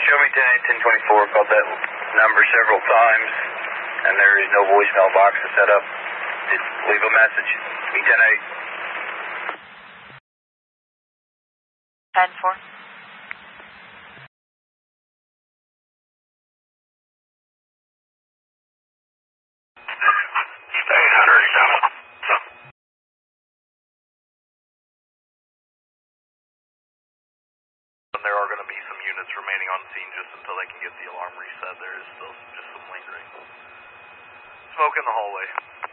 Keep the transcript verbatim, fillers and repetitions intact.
Show me ten eight, ten twenty-four, called that number several times, and there is no voicemail box to set up. Just leave a message. Me ten eight. ten four. eight hundred, And there are going to be some units remaining on scene just until they can get the alarm reset. There is still just some lingering smoke in the hallway.